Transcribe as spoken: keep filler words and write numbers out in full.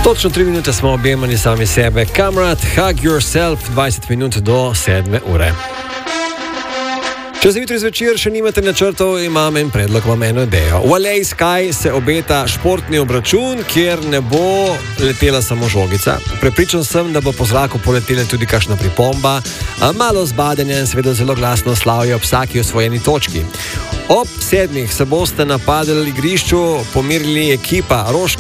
Točno tri minute smo objemani sami sebe. Kamrat, hug yourself, dvajset minut do sedme ure. Če za jutri zvečer še nimate načrtov, imam en predlog, imam eno idejo. V Alej Sky se obeta športni obračun, kjer ne bo letela samo žogica. Prepričan sem, da bo po zraku poletela tudi kakšna pripomba, malo zbadanja in seveda zelo glasno slavje ob vsaki osvojeni točki. Ob sedmih se boste na padelj igrišču pomirili ekipa Roške